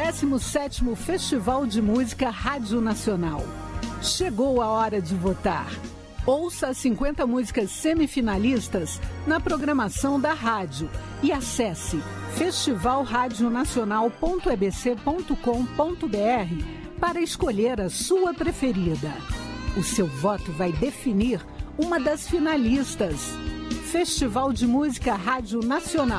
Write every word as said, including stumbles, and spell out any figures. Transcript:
décimo sétimo Festival de Música Rádio Nacional. Chegou a hora de votar. Ouça as cinquenta músicas semifinalistas na programação da rádio e acesse festival radio nacional ponto e b c ponto com ponto b r para escolher a sua preferida. O seu voto vai definir uma das finalistas. Festival de Música Rádio Nacional.